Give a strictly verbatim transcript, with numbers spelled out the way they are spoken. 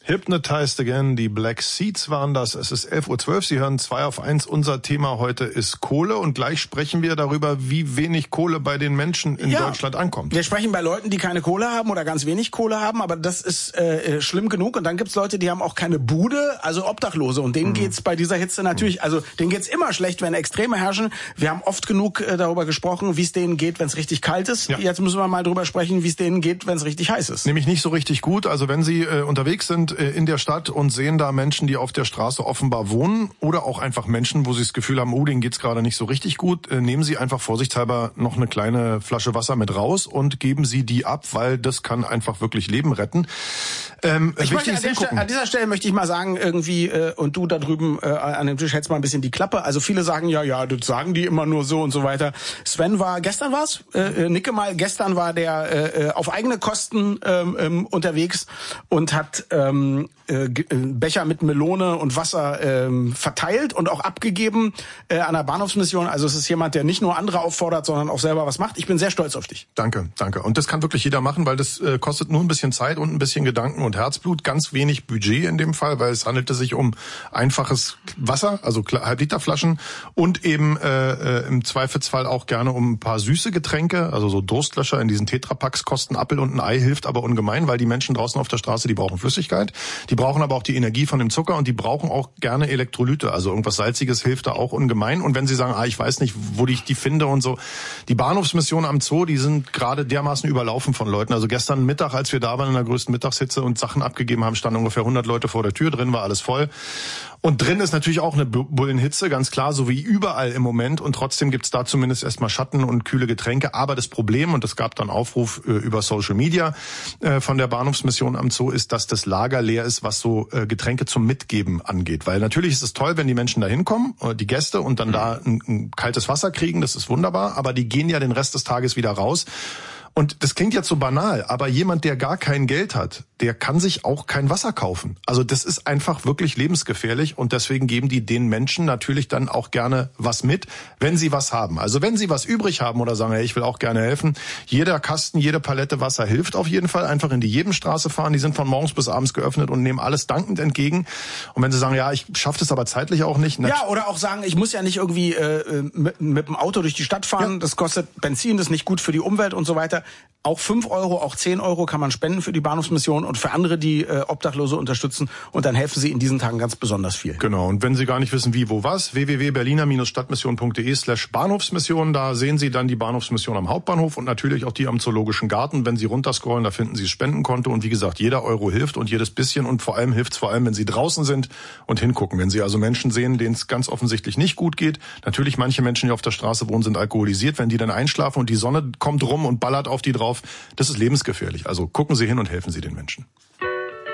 Hypnotized Again, die Black Seeds waren das. Es ist elf Uhr zwölf, Sie hören zwei auf eins. Unser Thema heute ist Kohle und gleich sprechen wir darüber, wie wenig Kohle bei den Menschen in ja, Deutschland ankommt. Wir sprechen bei Leuten, die keine Kohle haben oder ganz wenig Kohle haben, aber das ist äh, schlimm genug. Und dann gibt's Leute, die haben auch keine Bude, also Obdachlose. Und denen mhm. geht's bei dieser Hitze natürlich, also denen geht's immer schlecht, wenn Extreme herrschen. Wir haben oft genug äh, darüber gesprochen, wie es denen geht, wenn es richtig kalt ist. Ja. Jetzt müssen wir mal drüber sprechen, wie es denen geht, wenn es richtig heiß ist. Nämlich nicht so richtig gut. Also wenn Sie äh, unterwegs sind äh, in der Stadt und sehen da Menschen, die auf der Straße offenbar wohnen oder auch einfach Menschen, wo Sie das Gefühl haben, oh, denen geht's gerade nicht so richtig gut, äh, nehmen Sie einfach vorsichtshalber noch eine kleine Flasche Wasser mit raus und geben Sie die ab, weil das kann einfach wirklich Leben retten. Ähm, ich möchte an, der Stelle, an dieser Stelle möchte ich mal sagen, irgendwie, äh, und du da drüben äh, an dem Tisch hältst mal ein bisschen die Klappe. Also viele sagen, ja, ja, das sagen die immer nur so und so weiter. Sven war, gestern war's, äh, nicke mal, gestern war der äh, auf eigene Kosten ähm, unterwegs und hat ähm, äh, Becher mit Melone und Wasser ähm, verteilt und auch abgegeben äh, an der Bahnhofsmission. Also es ist jemand, der nicht nur andere auffordert, sondern auch selber was macht. Ich bin sehr stolz auf dich. Danke, danke. Und das kann wirklich jeder machen, weil das äh, kostet nur ein bisschen Zeit und ein bisschen Gedanken und Herzblut, ganz wenig Budget in dem Fall, weil es handelte sich um einfaches Wasser, also Halbliterflaschen und eben äh, im Zweifelsfall auch gerne um ein paar süße Getränke, also so Durstlöscher in diesen Tetrapacks kosten Appel und ein Ei, hilft aber ungemein, weil die Menschen draußen auf der Straße, die brauchen Flüssigkeit, die brauchen aber auch die Energie von dem Zucker und die brauchen auch gerne Elektrolyte, also irgendwas Salziges hilft da auch ungemein. Und wenn Sie sagen, ah, ich weiß nicht, wo ich die finde und so, die Bahnhofsmission am Zoo, die sind gerade dermaßen überlaufen von Leuten. Also gestern Mittag, als wir da waren in der größten Mittagshitze und Sachen abgegeben haben, standen ungefähr hundert Leute vor der Tür, drin war alles voll. Und drin ist natürlich auch eine Bullenhitze, ganz klar, so wie überall im Moment. Und trotzdem gibt's da zumindest erstmal Schatten und kühle Getränke. Aber das Problem, und es gab dann Aufruf äh, über Social Media äh, von der Bahnhofsmission am Zoo, ist, dass das Lager leer ist, was so äh, Getränke zum Mitgeben angeht. Weil natürlich ist es toll, wenn die Menschen da hinkommen, äh, die Gäste, und dann da ein, ein kaltes Wasser kriegen, das ist wunderbar. Aber die gehen ja den Rest des Tages wieder raus. Und das klingt jetzt so banal, aber jemand, der gar kein Geld hat, der kann sich auch kein Wasser kaufen. Also das ist einfach wirklich lebensgefährlich und deswegen geben die den Menschen natürlich dann auch gerne was mit, wenn sie was haben. Also wenn sie was übrig haben oder sagen, hey, ich will auch gerne helfen, jeder Kasten, jede Palette Wasser hilft auf jeden Fall. Einfach in die Jebenstraße fahren, die sind von morgens bis abends geöffnet und nehmen alles dankend entgegen. Und wenn sie sagen, ja, ich schaffe das aber zeitlich auch nicht. Ja, oder auch sagen, ich muss ja nicht irgendwie äh, mit, mit dem Auto durch die Stadt fahren, ja. Das kostet Benzin, das ist nicht gut für die Umwelt und so weiter. Auch fünf Euro, auch zehn Euro kann man spenden für die Bahnhofsmission und für andere, die äh, Obdachlose unterstützen. Und dann helfen sie in diesen Tagen ganz besonders viel. Genau. Und wenn Sie gar nicht wissen, wie, wo, was, w w w punkt berliner stadtmission punkt de slash Bahnhofsmission. Da sehen Sie dann die Bahnhofsmission am Hauptbahnhof und natürlich auch die am Zoologischen Garten. Wenn Sie runterscrollen, da finden Sie das Spendenkonto. Und wie gesagt, jeder Euro hilft und jedes bisschen. Und vor allem hilft's vor allem, wenn Sie draußen sind und hingucken. Wenn Sie also Menschen sehen, denen es ganz offensichtlich nicht gut geht. Natürlich, manche Menschen, die auf der Straße wohnen, sind alkoholisiert. Wenn die dann einschlafen und die Sonne kommt rum und ballert auf die drauf, das ist lebensgefährlich. Also gucken Sie hin und helfen Sie den Menschen.